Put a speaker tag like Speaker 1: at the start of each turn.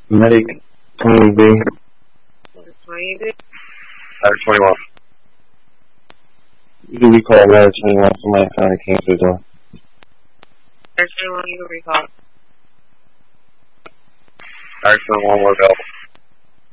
Speaker 1: Medic 20B.
Speaker 2: 20B?
Speaker 3: Ladder 21.
Speaker 1: You can recall Ladder 21. Somebody found a cancer door.
Speaker 2: Ladder 21, you can recall.
Speaker 3: Ladder 21, we're available.